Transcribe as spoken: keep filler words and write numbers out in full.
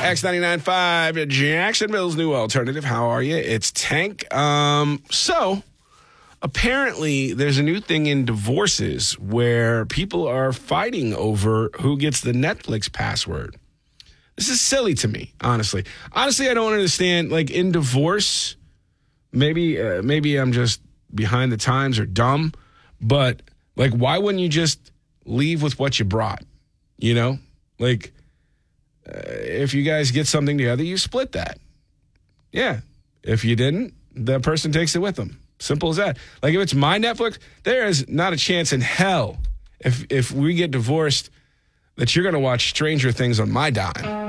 X ninety-nine point five, Jacksonville's new alternative. How are you? It's Tank. Um, so, apparently, there's a new thing in divorces where people are fighting over who gets the Netflix password. This is silly to me, honestly. Honestly, I don't understand. Like, in divorce, maybe uh, maybe I'm just behind the times or dumb, but, like, why wouldn't you just leave with what you brought? You know? Like, uh, if you guys get something together, you split that. Yeah. If you didn't, the person takes it with them. Simple as that. Like, if it's my Netflix, there is not a chance in hell if if we get divorced that you're going to watch Stranger Things on my dime.